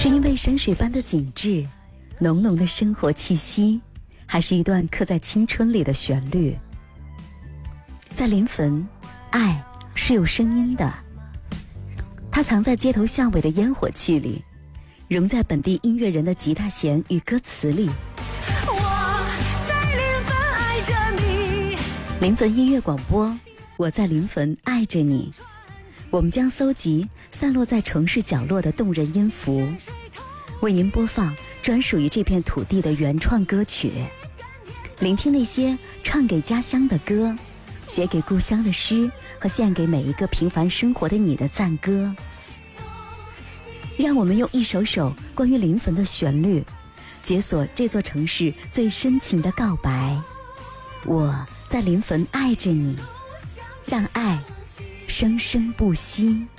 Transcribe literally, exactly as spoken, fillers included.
是因为山水般的景致，浓浓的生活气息，还是一段刻在青春里的旋律？在临汾，爱是有声音的，它藏在街头巷尾的烟火气里，融在本地音乐人的吉他弦与歌词里。 我在临汾爱着你。 临汾音乐广播，我在临汾爱着你。我们将搜集散落在城市角落的动人音符，为您播放专属于这片土地的原创歌曲，聆听那些唱给家乡的歌，写给故乡的诗，和献给每一个平凡生活的你的赞歌。让我们用一首首关于临汾的旋律，解锁这座城市最深情的告白。我在临汾爱着你，让爱生生不息。